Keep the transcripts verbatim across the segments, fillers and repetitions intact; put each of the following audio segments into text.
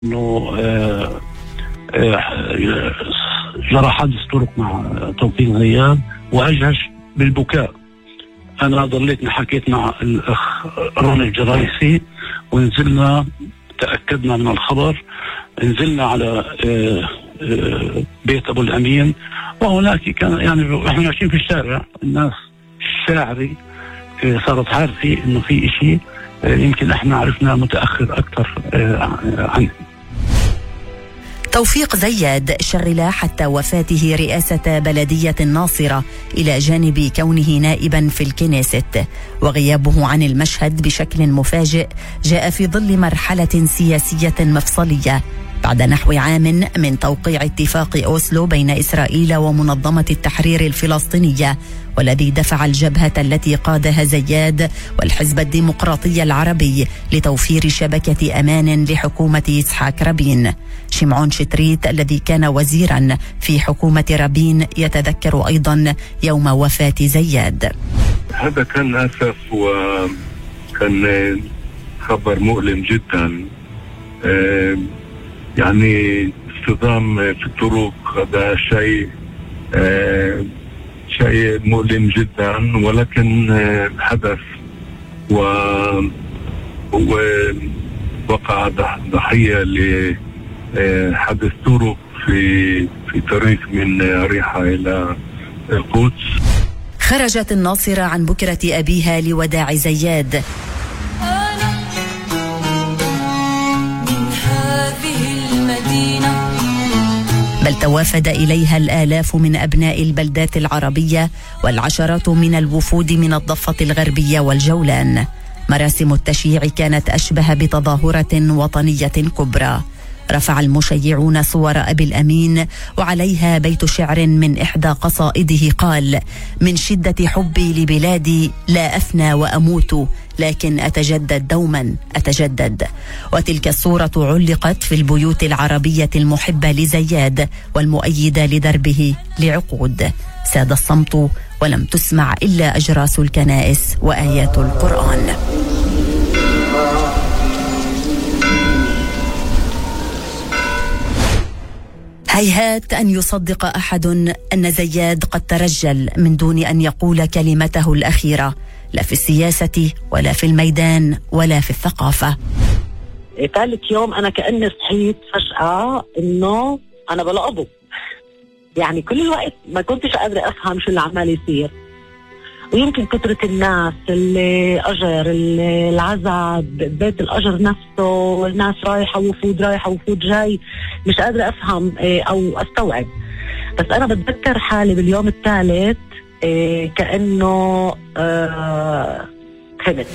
انه آه آه جرى حادث طرق مع توفيق زياد واجهش بالبكاء. انا ضليتني حكيت مع الاخ روني الجرايسي ونزلنا تاكدنا من الخبر، نزلنا على آه آه بيت ابو الامين، وهناك كان يعني احنا ماشيين في الشارع الناس الشاعري آه صارت عارفه انه في اشي آه يمكن احنا عرفنا متاخر اكثر آه عنه. توفيق زياد شغل حتى وفاته رئاسة بلدية الناصرة إلى جانب كونه نائبا في الكنيست، وغيابه عن المشهد بشكل مفاجئ جاء في ظل مرحلة سياسية مفصلية بعد نحو عام من توقيع اتفاق أوسلو بين إسرائيل ومنظمة التحرير الفلسطينية، والذي دفع الجبهة التي قادها زياد والحزب الديمقراطي العربي لتوفير شبكة أمان لحكومة إسحاق رابين. شمعون شتريت الذي كان وزيرا في حكومة رابين يتذكر أيضا يوم وفاة زياد. هذا كان أسف وكان خبر مؤلم جدا. يعني اصطدام في الطرق هذا شيء شيء مؤلم جدا، ولكن حدث ووقع ضحية لحدث طرق في في طريق من ريحة إلى القدس. خرجت الناصرة عن بكرة أبيها لوداع زياد، بل توافد إليها الآلاف من أبناء البلدات العربية والعشرات من الوفود من الضفة الغربية والجولان. مراسم التشييع كانت أشبه بتظاهرة وطنية كبرى. رفع المشيعون صور أبي الأمين وعليها بيت شعر من إحدى قصائده قال: من شدة حبي لبلادي لا أفنى وأموت، لكن أتجدد دوما أتجدد. وتلك الصورة علقت في البيوت العربية المحبة لزياد والمؤيدة لدربه لعقود. ساد الصمت ولم تسمع إلا أجراس الكنائس وآيات القرآن. هيهات أن يصدق أحد أن زياد قد ترجل من دون أن يقول كلمته الأخيرة، لا في السياسة ولا في الميدان ولا في الثقافة. ثالث يوم أنا كأني صحيت فجأة إنه أنا بلقبه، يعني كل الوقت ما كنتش قادرة أفهم شو اللي عمال يصير، ويمكن كثرة الناس اللي أجر العزاء بيت الأجر نفسه، والناس رايحة وفود رايحة وفود جاي، مش قادرة أفهم أو أستوعب. بس أنا بتذكر حالي باليوم الثالث كأنه فهمت.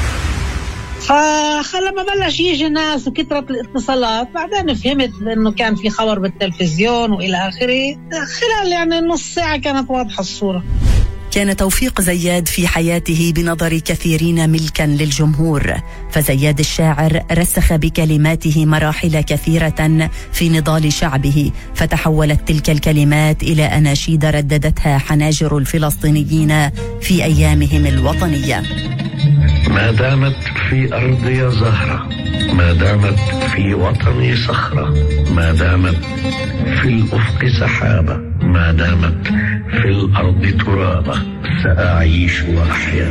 فلما بلش يجي ناس وكثرة الاتصالات بعدين فهمت انه كان في خبر بالتلفزيون والى اخره. خلال يعني نص ساعة كانت واضحة الصورة. كان توفيق زياد في حياته بنظر كثيرين ملكا للجمهور، فزياد الشاعر رسخ بكلماته مراحل كثيرة في نضال شعبه، فتحولت تلك الكلمات إلى أناشيد رددتها حناجر الفلسطينيين في أيامهم الوطنية. ما دامت في أرضي زهرة، ما دامت في وطني صخرة، ما دامت في الأفق سحابة، ما دامت في الأرض ترابة، سأعيش وأحيا.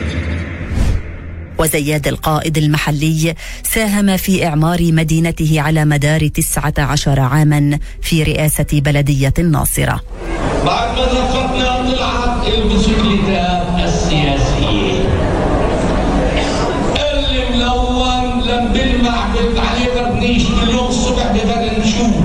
وزياد القائد المحلي ساهم في إعمار مدينته على مدار تسعة عشر عاما في رئاسة بلدية الناصرة. بعد ما رفضنا طلعت الموتوسيكليتات السياسية اللي ملون لم بلمع عليه بردنيش اليوم الصبح ببرد نشوف،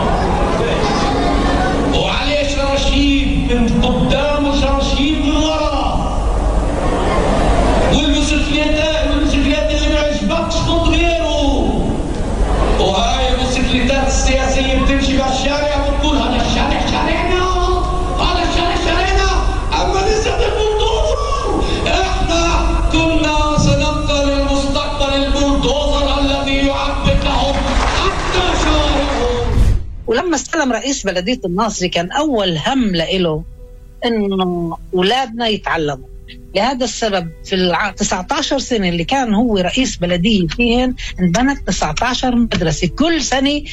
وعليه شراشيب من قدام وشراشيب من ورا، والموتوسيكليتات والموتوسيكليات اللي ما يعجبكش خد غيره. وهاي الموتوسيكليتات السياسية بتمشي بالشارع وتقول هذا الشارع شارعنا، هذا الشارع شارعنا. أما نزلت البلدوزر احنا كنا سنبقى للمستقبل البلدوزر الذي يعبد لهم حتى شارعهم. ولما استلم رئيس بلدية الناصرة كان أول هم له إنه أولادنا يتعلموا، لهذا السبب في الع... تسعة عشر سنة اللي كان هو رئيس بلدية فيهن انبنت تسعة عشر مدرسة كل سنة